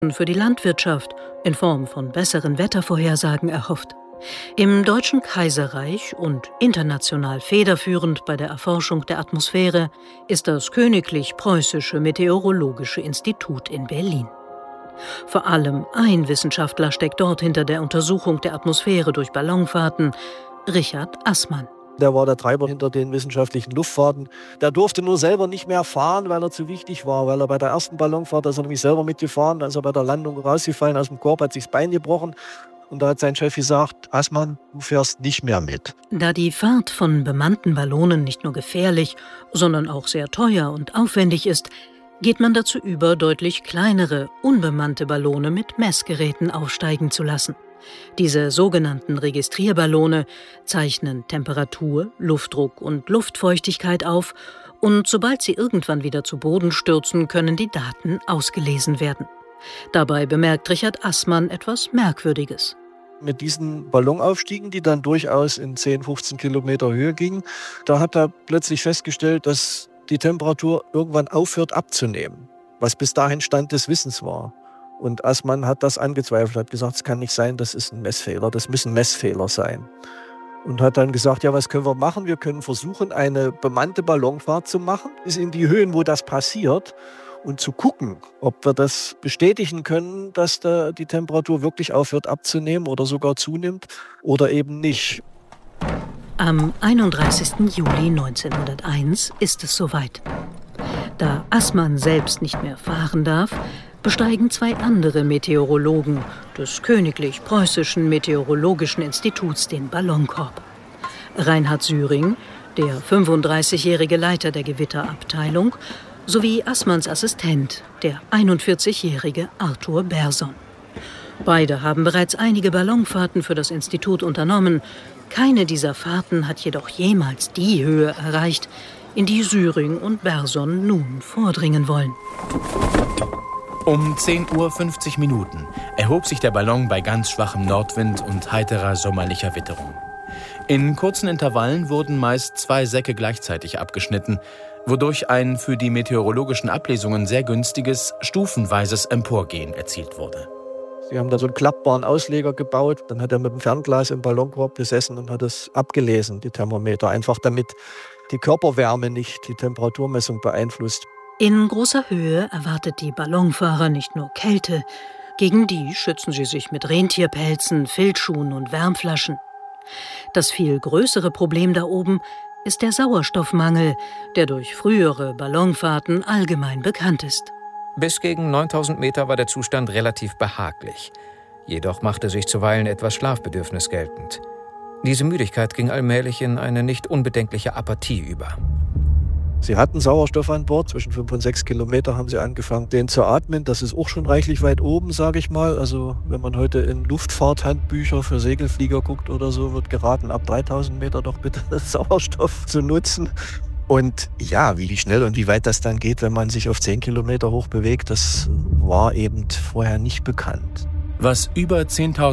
für die Landwirtschaft in Form von besseren Wettervorhersagen erhofft. Im Deutschen Kaiserreich und international federführend bei der Erforschung der Atmosphäre ist das Königlich Preußische Meteorologische Institut in Berlin. Vor allem ein Wissenschaftler steckt dort hinter der Untersuchung der Atmosphäre durch Ballonfahrten: Richard Assmann. Der war der Treiber hinter den wissenschaftlichen Luftfahrten. Der durfte nur selber nicht mehr fahren, weil er zu wichtig war. Weil er bei der ersten Ballonfahrt, ist er nämlich selber mitgefahren, da ist er bei der Landung rausgefallen aus dem Korb, hat sich das Bein gebrochen. Und da hat sein Chef gesagt: Assmann, du fährst nicht mehr mit. Da die Fahrt von bemannten Ballonen nicht nur gefährlich, sondern auch sehr teuer und aufwendig ist, geht man dazu über, deutlich kleinere, unbemannte Ballone mit Messgeräten aufsteigen zu lassen. Diese sogenannten Registrierballone zeichnen Temperatur, Luftdruck und Luftfeuchtigkeit auf, und sobald sie irgendwann wieder zu Boden stürzen, können die Daten ausgelesen werden. Dabei bemerkt Richard Assmann etwas Merkwürdiges. Mit diesen Ballonaufstiegen, die dann durchaus in 10, 15 Kilometer Höhe gingen, da hat er plötzlich festgestellt, dass die Temperatur irgendwann aufhört abzunehmen, was bis dahin Stand des Wissens war. Und Assmann hat das angezweifelt, hat gesagt, es kann nicht sein, das ist ein Messfehler, das müssen Messfehler sein. Und hat dann gesagt, ja, was können wir machen? Wir können versuchen, eine bemannte Ballonfahrt zu machen, bis in die Höhen, wo das passiert, und zu gucken, ob wir das bestätigen können, dass da die Temperatur wirklich aufhört abzunehmen oder sogar zunimmt oder eben nicht. Am 31. Juli 1901 ist es soweit. Da Assmann selbst nicht mehr fahren darf, besteigen zwei andere Meteorologen des Königlich Preußischen Meteorologischen Instituts den Ballonkorb. Reinhard Syring, der 35-jährige Leiter der Gewitterabteilung, sowie Assmanns Assistent, der 41-jährige Arthur Berson. Beide haben bereits einige Ballonfahrten für das Institut unternommen. Keine dieser Fahrten hat jedoch jemals die Höhe erreicht, in die Syring und Berson nun vordringen wollen. Um 10:50 Uhr erhob sich der Ballon bei ganz schwachem Nordwind und heiterer sommerlicher Witterung. In kurzen Intervallen wurden meist 2 Säcke gleichzeitig abgeschnitten, wodurch ein für die meteorologischen Ablesungen sehr günstiges, stufenweises Emporgehen erzielt wurde. Sie haben da so einen klappbaren Ausleger gebaut, dann hat er mit dem Fernglas im Ballonkorb gesessen und hat es abgelesen, die Thermometer, einfach damit die Körperwärme nicht die Temperaturmessung beeinflusst. In großer Höhe erwartet die Ballonfahrer nicht nur Kälte, gegen die schützen sie sich mit Rentierpelzen, Filzschuhen und Wärmflaschen. Das viel größere Problem da oben ist der Sauerstoffmangel, der durch frühere Ballonfahrten allgemein bekannt ist. Bis gegen 9000 Meter war der Zustand relativ behaglich. Jedoch machte sich zuweilen etwas Schlafbedürfnis geltend. Diese Müdigkeit ging allmählich in eine nicht unbedenkliche Apathie über. Sie hatten Sauerstoff an Bord, zwischen 5 und 6 Kilometer haben sie angefangen, den zu atmen. Das ist auch schon reichlich weit oben, sage ich mal. Also wenn man heute in Luftfahrthandbücher für Segelflieger guckt oder so, wird geraten, ab 3000 Meter doch bitte Sauerstoff zu nutzen. Und ja, wie schnell und wie weit das dann geht, wenn man sich auf 10 Kilometer hoch bewegt, das war eben vorher nicht bekannt. Was über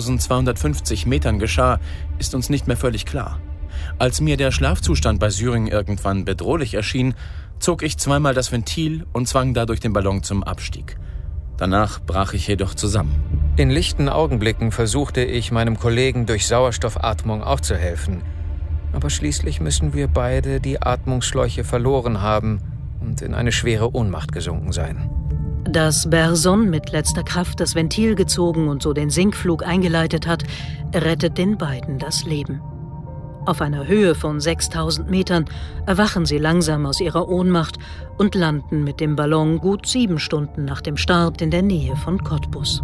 10.250 Metern geschah, ist uns nicht mehr völlig klar. Als mir der Schlafzustand bei Syring irgendwann bedrohlich erschien, zog ich zweimal das Ventil und zwang dadurch den Ballon zum Abstieg. Danach brach ich jedoch zusammen. In lichten Augenblicken versuchte ich, meinem Kollegen durch Sauerstoffatmung auch zu helfen. Aber schließlich müssen wir beide die Atmungsschläuche verloren haben und in eine schwere Ohnmacht gesunken sein. Dass Berson mit letzter Kraft das Ventil gezogen und so den Sinkflug eingeleitet hat, rettet den beiden das Leben. Auf einer Höhe von 6000 Metern erwachen sie langsam aus ihrer Ohnmacht und landen mit dem Ballon gut 7 Stunden nach dem Start in der Nähe von Cottbus.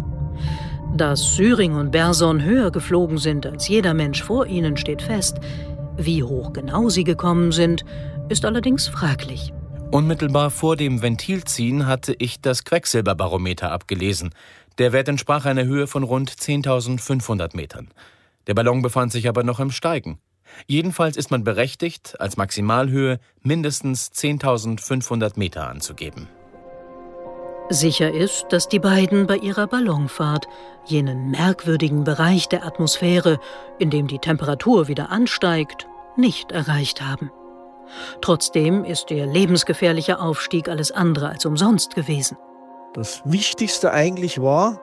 Dass Syring und Berson höher geflogen sind als jeder Mensch vor ihnen, steht fest. Wie hoch genau sie gekommen sind, ist allerdings fraglich. Unmittelbar vor dem Ventilziehen hatte ich das Quecksilberbarometer abgelesen. Der Wert entsprach einer Höhe von rund 10.500 Metern. Der Ballon befand sich aber noch im Steigen. Jedenfalls ist man berechtigt, als Maximalhöhe mindestens 10.500 Meter anzugeben. Sicher ist, dass die beiden bei ihrer Ballonfahrt jenen merkwürdigen Bereich der Atmosphäre, in dem die Temperatur wieder ansteigt, nicht erreicht haben. Trotzdem ist der lebensgefährliche Aufstieg alles andere als umsonst gewesen. Das Wichtigste eigentlich war,